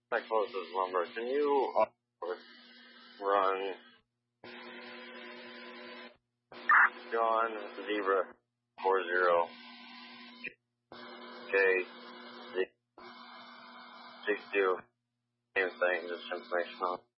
My closest lumber. Can you run John Zebra 40 K 62 same thing, just information on